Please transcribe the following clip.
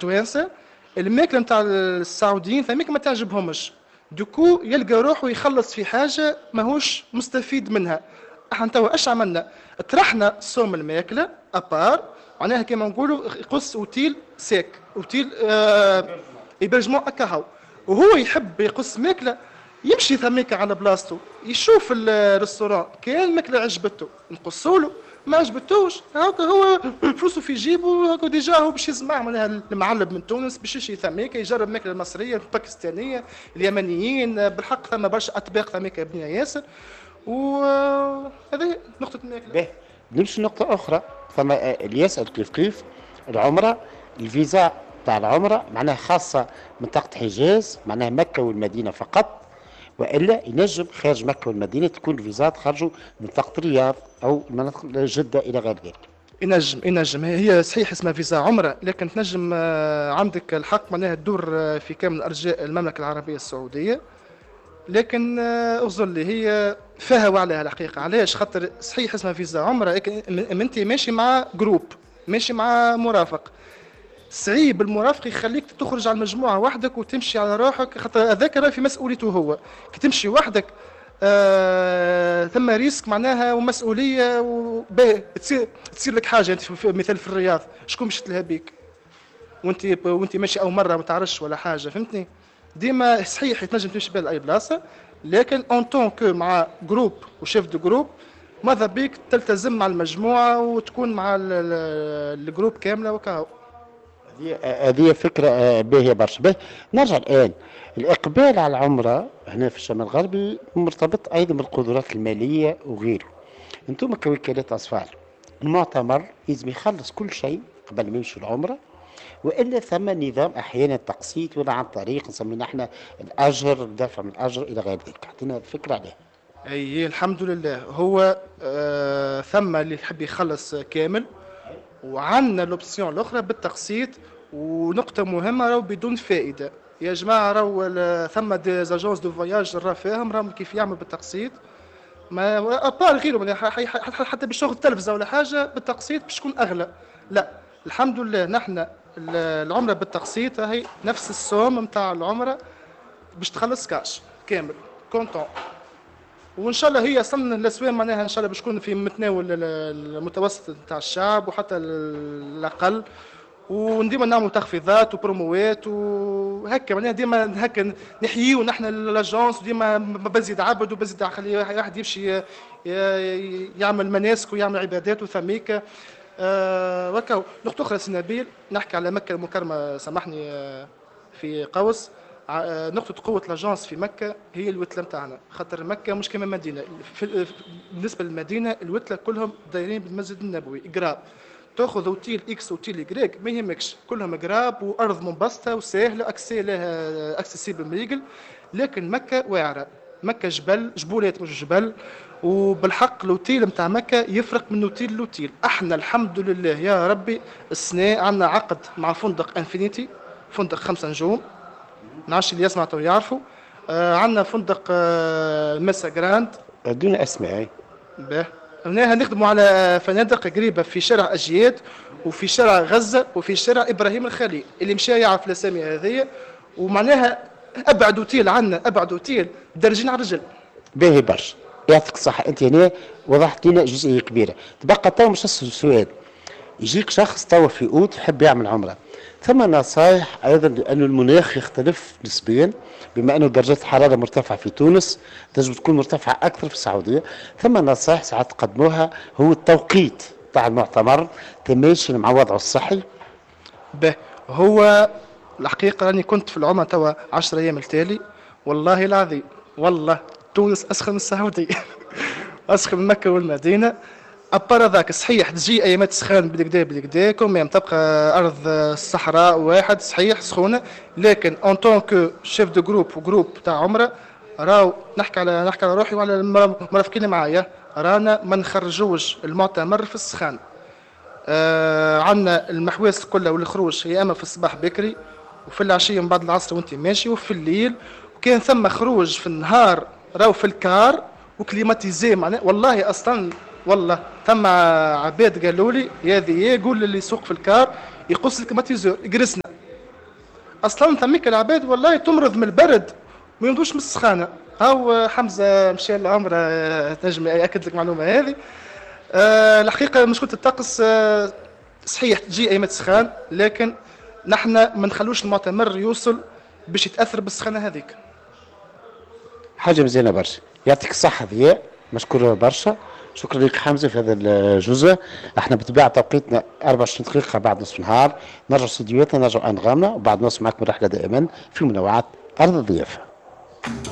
التوانسه الماكله نتاع السعوديين فماك ما تعجبهمش، دوكو يلقى روحه يخلص في حاجه ماهوش مستفيد منها. احنا توا اش عملنا؟ طرحنا صوم الماكله ابار، معناها كما نقولوا يقص اوتيل سيك، اوتيل ايبرجمون اكاهو، وهو يحب يقص ماكله يمشي ثميك على بلاصتو يشوف الريستوران كان ماكله عجبته نقصوا له، ما عجبتوش هاكا هو فلوسه في جيبه هاكا ديجا هو باش يسمع معناها المعلب من تونس باش يمشي ثميك يجرب الماكله المصريه الباكستانيه اليمنيين، بالحق ثم برشا اطباق ثميك بنيه ياسر، وهذه نقطه الماكله. به نمشي نقطة أخرى، فما اللي يسأل كيف العمرة، الفيزا تاع العمرة معناها خاصة منطقة حجاز، معناها مكة والمدينة فقط، والا ينجم خارج مكة والمدينة تكون الفيزات خرجوا منطقة الرياض أو مناطق جدة إلى غير ذلك. ينجم هي صحيح اسمها فيزا عمرة، لكن تنجم عندك الحق معناها تدور في كامل أرجاء المملكة العربية السعودية، لكن أظن لي هي فيها وعليها الحقيقة. علاش؟ خاطر صحيح اسمها فيزا عمرة، لكن أنت ماشي مع جروب، ماشي مع مرافق، صعيب المرافق يخليك تخرج على المجموعة وحدك وتمشي على روحك، خاطر هذاك راه في مسؤوليته هو. كي تمشي وحدك ثم ريسك معناها ومسؤولية تصير لك حاجة. انت في مثال في الرياض شكون باش تلها بيك وانت ماشي اول مرة ما تعرفش ولا حاجة، فهمتني؟ ديما صحيح تنجم تمشي بها لاي بلاصة، لكن اون طون كو مع جروب وشيف دو جروب ماذا بيك تلتزم مع المجموعة وتكون مع الجروب كاملة وكاو. هذه فكرة باهية برشا. نرجع الآن، الإقبال على العمرة هنا في الشمال الغربي مرتبط أيضا بالقدرات المالية وغيره. أنتم كوكالات أسفار المعتمر لازم يخلص كل شيء قبل ما يمشي العمرة، والا ثم نظام احيانا تقسيط ولا عن طريق نسميه احنا الاجر، الدفع من الاجر الى غير ذلك. اعطينا فكره عليه. اي الحمد لله هو ثم اللي يحب يخلص كامل، وعندنا الاوبسيون الاخرى بالتقسيط. ونقطه مهمه راهو بدون فائده يا جماعه، راهو ثم دي زاجونس دو فواياج راه فاهم راهم كيف يعمل بالتقسيط، ما ابار غيره حتى باش تاخذ تلفزه ولا حاجه بالتقسيط باش تكون اغلى. لا الحمد لله نحن العمره بالتقسيط هي نفس السوم نتاع العمره باش تخلص كاش كامل كونتون. وان شاء الله هي اصلا الاسواق معناها ان شاء الله باش تكون في متناول المتوسط نتاع الشعب وحتى الاقل، وديما نعملوا تخفيضات وبروموات وهكا معناها ديما هكا نحييو نحن الاجونس، وديما بزيد عبد وبزيد خلي واحد يمشي يعمل مناسك ويعمل عبادات وثميك. وكا نقطة أخرى سي نبيل، نحكي على مكة المكرمة سامحني في قوس. نقطة قوة لاجونس في مكة هي الوتلة نتاعنا، خاطر مكة مش كما مدينة. بالنسبة للمدينة الوتلة كلهم دايرين بالمسجد النبوي قراب، تاخذ اوتيل اكس اوتيل يكريك ما يهمكش، كلهم قراب وارض منبسطة وسهلة اكسي لها اكسيسيبل ميقل. لكن مكة واعرة، مكة جبل جبولات مش جبل، وبالحق الاوتيل نتاع مكة يفرق من اوتيل لاوتيل. احنا الحمد لله يا ربي السنة عندنا عقد مع فندق انفينيتي، فندق 5 نجوم، نعرفش اللي يسمع تو يعرفوا. عندنا فندق مسا جراند دون اسماء. به هنا نخدموا على فنادق قريبه في شارع اجياد وفي شارع غزه وفي شارع ابراهيم الخليل، اللي مشى يعرف الاسامي هذه. ومعناها ابعد اوتيل عندنا، ابعد اوتيل درجين على الرجل. باهي برشا، يعطيك الصحة. أنت هنا وضحت لنا جزئية كبيرة. تبقى تو مش السؤال، يجيك شخص تو في أوت يحب يعمل عمرة، ثم نصائح أيضا لأنه المناخ يختلف نسبيا، بما أنه درجات الحرارة مرتفعة في تونس تجب تكون مرتفعة أكثر في السعودية. ثم نصائح ساعات تقدموها، هو التوقيت تاع المعتمر تماشي مع وضعه الصحي. به هو الحقيقة راني كنت في العمرة توا 10 أيام التالي، والله العظيم والله تونس أسخن من السعودية أسخن من مكة والمدينة. أبار ذاك صحيح تجي أيامات سخان بالكدا كوميم تبقى أرض الصحراء واحد صحيح سخونة، لكن أون طون كو شيف دو جروب وجروب تاع عمرة راو نحكي على روحي وعلى المرافقين معايا، رانا ما نخرجوش المعتمر في السخان. عندنا المحواس كلها والخروج يا اما في الصباح بكري وفي العشيه من بعد العصر وانت ماشي وفي الليل، وكان ثم خروج في النهار راو في الكار وكليماتيزي معناه. والله اصلا والله ثم عباد قالوا لي يا ذي قول اللي يسوق في الكار يقص الكليماتيزور يجلسنا اصلا ثميك العباد والله تمرض من البرد ما يمدوش من السخانه. هاو حمزه مشى العمره تنجم ياكد لك المعلومه هذه. الحقيقه مشكله الطقس صحيح تجي ايامات سخان، لكن نحن ما نخلوش المعتمر يوصل باش يتاثر بالسخانه هذيك. حاجه مزيانه برشا، يعطيك الصحه ضياء، مشكور برشا. شكرا لك حمزه في هذا الجزء. احنا بطبيعه توقيتنا 24 دقيقه بعد نصف النهار، نرجع استديوهاتنا، نرجع انغامنا، وبعد نص معكم رحله دائما في منوعات ارض الضيافه.